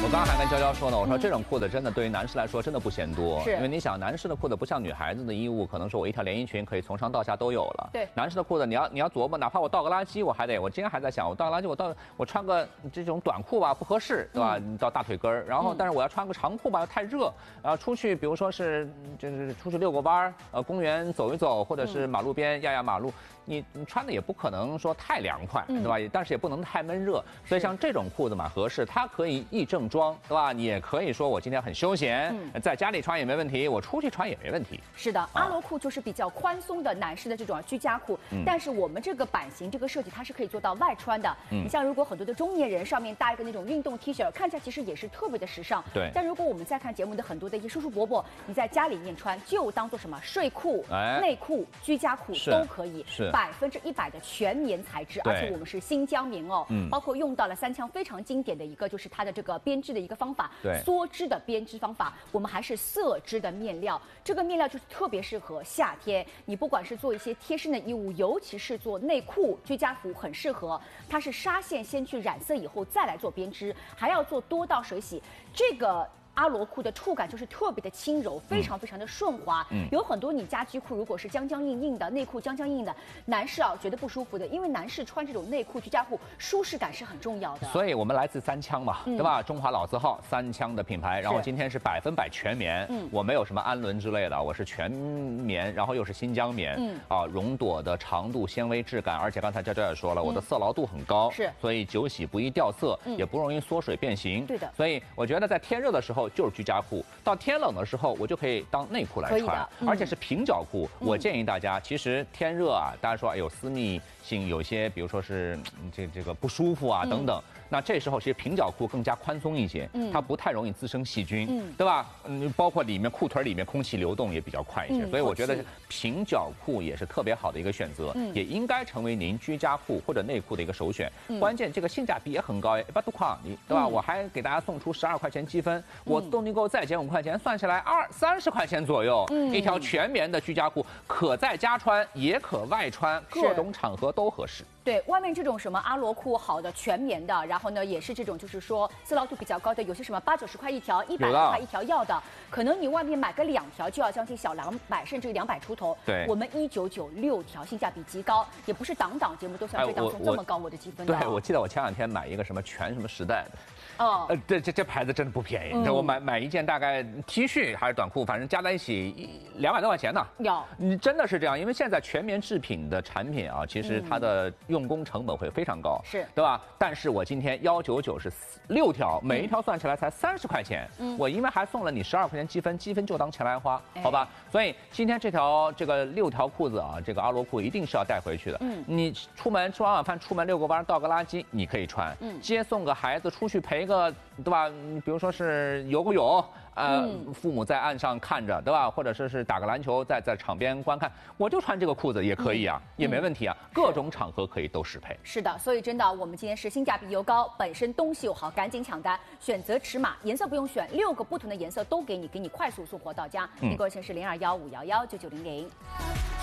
我刚刚还跟娇娇说呢，我说这种裤子真的对于男士来说真的不嫌多， 是因为你想，男士的裤子不像女孩子的衣物，可能说我一条连衣裙可以从上到下都有了。 对， 男士的裤子你要琢磨，哪怕我倒个垃圾，我今天还在想，我倒个垃圾，我穿个这种短裤吧不合适，对吧？到大腿根儿，然后但是我要穿个长裤吧又太热，然后出去比如说是就是出去遛个弯儿，公园走一走，或者是马路边压马路。你穿的也不可能说太凉快，对吧？但是也不能太闷热，所以像这种裤子蛮合适，它可以亦正装，对吧？你也可以说我今天很休闲，在家里穿也没问题，我出去穿也没问题。 是的，阿罗裤就是比较宽松的男士的这种居家裤，但是我们这个版型这个设计它是可以做到外穿的。你像如果很多的中年人上面搭一个那种运动 T 恤，看起来其实也是特别的时尚。 对。 但如果我们再看节目的很多的一些叔叔伯伯，你在家里面穿就当做什么睡裤、内裤、居家裤都可以，是100%的全棉材质，而且我们是新疆棉哦，包括用到了三枪非常经典的一个就是它的这个编织的一个方法，梭织的编织方法，我们还是色织的面料，这个面料就是特别适合夏天，你不管是做一些贴身的衣物，尤其是做内裤、居家服很适合，它是纱线先去染色以后再来做编织，还要做多道水洗，这个。阿罗裤的触感就是特别的轻柔，非常的顺滑。有很多你家居裤如果是僵硬硬的，内裤僵硬的，男士觉得不舒服的，因为男士穿这种内裤居家裤舒适感是很重要的。 所以我们来自三枪嘛，对吧？中华老字号三枪的品牌，然后今天是100%全棉，我没有什么氨纶之类的，我是全棉，然后又是新疆棉，绒朵的长度、纤维质感，而且刚才娇娇也说了，我的色牢度很高，是，所以久洗不易掉色，也不容易缩水变形。对的，所以我觉得在天热的时候。就是居家裤，到天冷的时候，我就可以当内裤来穿，而且是平角裤。我建议大家，其实天热啊，大家说哎有私密性，有些比如说是这个不舒服啊等等，那这时候其实平角裤更加宽松一些，它不太容易滋生细菌，对吧？包括里面裤腿里面空气流动也比较快一些，所以我觉得平角裤也是特别好的一个选择，也应该成为您居家裤或者内裤的一个首选。关键这个性价比也很高，100多块，对吧？我还给大家送出12块钱积分，我都能够再减5块钱，算下来30块钱左右，一条全棉的居家裤，可在家穿，也可外穿，各种场合都合适。 对，外面这种什么阿罗裤好的全棉的，然后呢也是这种就是说色牢度比较高的，有些什么80、90块一条，100多块一条要的，可能你外面买个2条就要将近小200，甚至于200出头。对，我们199 6条，性价比极高，也不是档节目都像这档送这么高我的积分的。 对，我记得我前2天买一个什么全什么时代的。这牌子真的不便宜。我买一件大概 T 恤还是短裤，反正加在一起200多块钱呢。你真的是这样，因为现在全棉制品的产品啊，其实它的用工成本会非常高，是对吧？但是我今天199是6条，每一条算起来才30块钱。我因为还送了你12块钱积分，积分就当钱来花，好吧？所以今天这个6条裤子啊，这个阿罗裤一定是要带回去的。你出门吃完晚饭，出门遛个弯，倒个垃圾，你可以穿。接送个孩子出去陪个，对吧？比如说是游个泳，父母在岸上看着，对吧？或者是打个篮球，在场边观看，我就穿这个裤子也可以啊，也没问题啊，各种场合可以都适配。 是的，所以真的，我们今天是性价比又高，本身东西又好，赶紧抢单，选择尺码，颜色不用选，6个不同的颜色都给你快速送货到家。订购热线是0215119900。